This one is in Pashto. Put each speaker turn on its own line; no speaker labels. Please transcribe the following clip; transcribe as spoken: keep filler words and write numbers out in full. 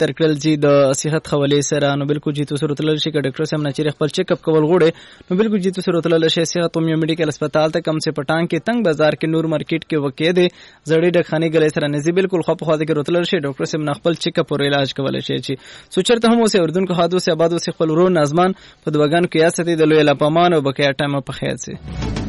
ترکل جی د صحت حوالې سره نو بالکل جی تاسو راتلل شي که ډاکټر صاحب نه چیرې خپل چیک اپ کول غوړي نو بالکل جی تاسو راتلل شي صحت اومیو میډیکل هسپتال ته کم سے پټان کې تنگ بازار کې نور مارکیټ کې وکې دي زړې ډخاني ګلې سره نزي بالکل خو په خاطر کې راتلل شي ډاکټر صاحب نه خپل چیک اپ او علاج کولای شي چې سوچرته هم اوسه اردن کو حادثه آباد اوسه خپل ورو نظمان په دواګان کې یاستي د لوی لاپامان او بقیا ټایم په خیر سي